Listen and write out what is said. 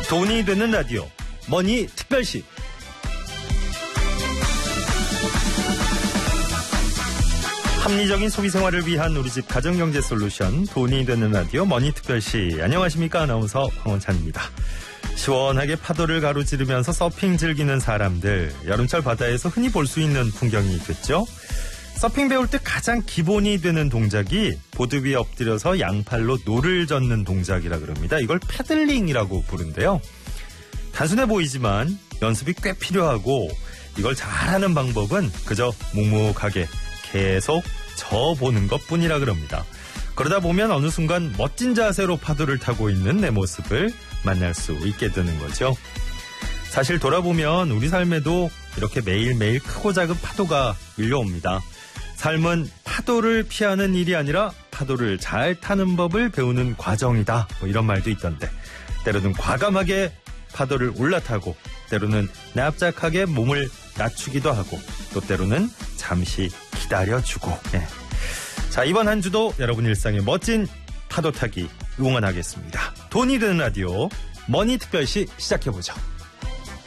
돈이 되는 라디오 머니 특별시. 합리적인 소비생활을 위한 우리 집 가정경제 솔루션 돈이 되는 라디오 머니 특별시. 안녕하십니까, 아나운서 황원찬입니다. 시원하게 파도를 가로지르면서 서핑 즐기는 사람들, 여름철 바다에서 흔히 볼 수 있는 풍경이 됐죠. 서핑 배울 때 가장 기본이 되는 동작이 보드 위에 엎드려서 양팔로 노를 젓는 동작이라 그럽니다. 이걸 패들링이라고 부른대요. 단순해 보이지만 연습이 꽤 필요하고, 이걸 잘하는 방법은 그저 묵묵하게 계속 져보는 것뿐이라 그럽니다. 그러다 보면 어느 순간 멋진 자세로 파도를 타고 있는 내 모습을 만날 수 있게 되는 거죠. 사실 돌아보면 우리 삶에도 이렇게 매일매일 크고 작은 파도가 밀려옵니다. 삶은 파도를 피하는 일이 아니라 파도를 잘 타는 법을 배우는 과정이다, 뭐 이런 말도 있던데, 때로는 과감하게 파도를 올라타고, 때로는 납작하게 몸을 낮추기도 하고, 또 때로는 잠시 기다려주고. 자, 이번 한 주도 여러분 일상의 멋진 파도 타기 응원하겠습니다. 돈이 되는 라디오 머니 특별시 시작해보죠.